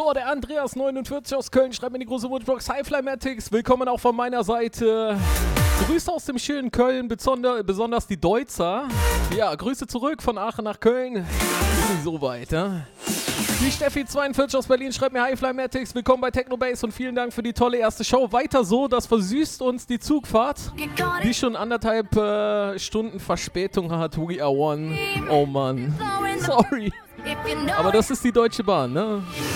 So, der Andreas49 aus Köln schreibt mir in die große Wunschbox. Hi Flymatics, willkommen auch von meiner Seite. Grüße aus dem schönen Köln, besonders die Deutzer. Ja, Grüße zurück von Aachen nach Köln. Ist nicht so weit, ne? Die Steffi42 aus Berlin schreibt mir: Hi Flymatics, willkommen bei Technobase und vielen Dank für die tolle erste Show. Weiter so, das versüßt uns die Zugfahrt, die schon 1,5 Stunden Verspätung hat. We are one. Oh Mann. Sorry. Aber das ist die Deutsche Bahn, ne?